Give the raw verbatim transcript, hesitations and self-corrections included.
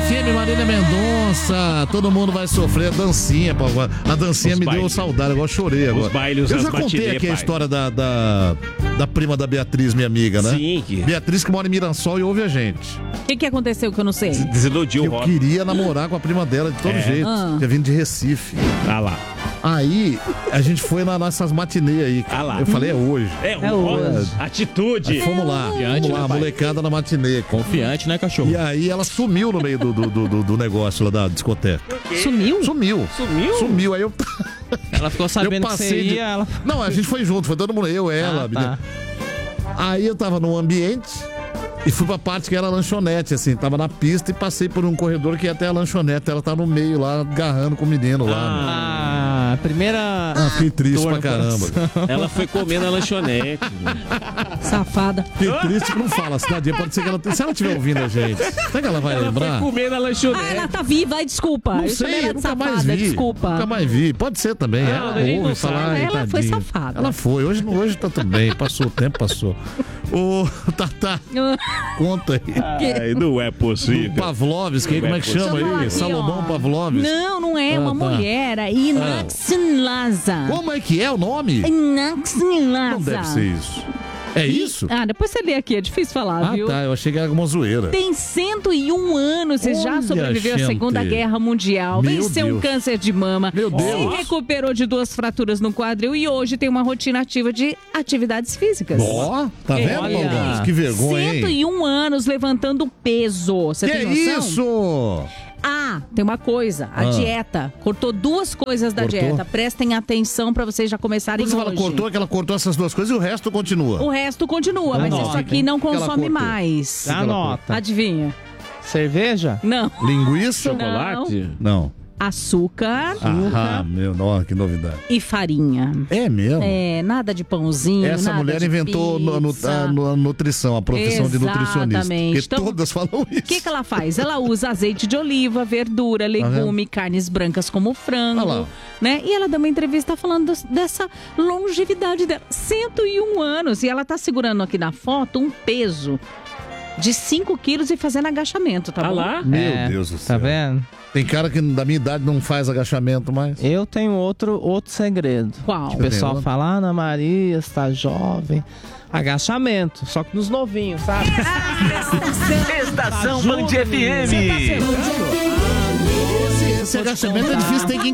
F M, Marília Mendonça. Todo mundo vai sofrer. A dancinha, pô. A dancinha Os me bailes. deu saudade. Agora chorei agora. Os bailes, Eu já as contei matinê, aqui pai. a história da, da, da prima da Beatriz, minha amiga, né? Sim. Que... Beatriz que mora em Mirassol e ouve a gente. O que, que aconteceu que eu não sei? Desiludiu o Eu Rob. queria namorar com a prima dela de todo É. jeito. Ah. Tinha vindo de Recife. Ah lá. Aí, a gente foi nas nossas matinê aí. Ah lá. Eu falei, é hoje. É, É o hoje. Atitude. Aí fomos lá, Confiante, vamos lá, né, pai? molecada na matinê. Confiante, né, cachorro? E aí ela sumiu no meio do, do, do, do negócio lá da discoteca. Sumiu? Sumiu. Sumiu? Sumiu. Aí eu, Ela ficou sabendo eu que você passei de... ia, ela... Não, a gente foi junto, foi todo mundo, eu, ela. Ah, tá. Aí eu tava num ambiente e fui pra parte que era a lanchonete, assim. Tava na pista e passei por um corredor que ia até a lanchonete. Ela tá no meio lá, agarrando com o menino lá. Ah, primeira... Ah, fiquei triste dor pra no caramba. coração. Ela foi comer na lanchonete. Safada. Fiquei triste que não fala, cidadinha. Pode ser que ela... Se ela estiver ouvindo a gente, será que ela vai Ela lembrar? foi comer na Ah, lanchonete. ela tá viva, ai, desculpa. Não eu chamei sei, ela de nunca mais safada, vi. desculpa. Nunca mais vi. Pode ser também. Ah, ela a gente ouve não falar. sabe. ai, Ela foi tadinha. safada. Ela foi. Hoje, hoje tá tudo bem. Passou o tempo, passou. Ô, Tatá, conta aí. Ai, não é possível. Pavlovski, como é que chama Deixa eu falar aí? aqui, Salomão ó. Pavlovski. Não, não é. Ah, uma tá. mulher aí, Naxinlaza. Como é que é o nome? Naxinlaza. Não deve ser isso. É isso? Ah, depois você lê aqui, é difícil falar, Ah, viu? tá. Eu achei que era alguma zoeira. Tem cento e um anos e já Olha, sobreviveu à gente. Segunda Guerra Mundial. Meu Venceu um Deus. câncer de mama. Meu Deus. Se recuperou de duas fraturas no quadril e hoje tem uma rotina ativa de atividades físicas. Ó, tá vendo, Olha. Pavlovski? Que vergonha, cento hein? e um anos levantando peso. Você Que tem noção? isso? Ah, tem uma coisa, a Ah. dieta. Cortou duas coisas da Cortou? dieta. Prestem atenção pra vocês já começarem Quando você hoje. fala cortou, é que ela cortou essas duas coisas e o resto continua. O resto continua, mas Anota, isso aqui hein? não O que ela consome cortou? mais. ela Anota. Adivinha? Cerveja? Não. Linguiça? Chocolate? Não. Açúcar Ah, meu, nossa, que novidade. e farinha. É mesmo? É, nada de pãozinho, Essa nada mulher de inventou no- no- pizza. a, no- a nutrição, a profissão de nutricionista. Exatamente. Porque Então, todas falam isso. O que, que ela faz? Ela usa azeite de oliva, verdura, legume, carnes brancas como Olha frango, lá. né? E ela deu uma entrevista falando das- dessa longevidade dela. cento e um anos. E ela tá segurando aqui na foto um peso de cinco quilos e fazendo agachamento, tá Ah bom? lá? Meu É, Deus do céu. Tá vendo? Tem cara que da minha idade não faz agachamento mais. Eu tenho outro, outro segredo. Qual? O pessoal Entendeu? fala, Ana Maria, está jovem. Agachamento, só que nos novinhos, sabe? Estação Band F M. Esse agachamento é difícil, tem que